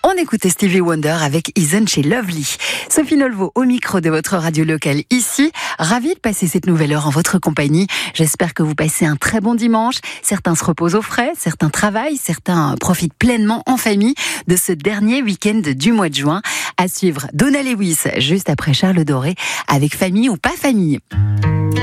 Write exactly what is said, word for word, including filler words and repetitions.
On écoutait Stevie Wonder avec Isn't She Lovely. Sophie Nolvo au micro de votre radio locale ici. Ravie de passer cette nouvelle heure en votre compagnie. J'espère que vous passez un très bon dimanche. Certains se reposent au frais, certains travaillent, certains profitent pleinement en famille de ce dernier week-end du mois de juin. À suivre Donna Lewis juste après Charles Doré avec Famille ou pas famille.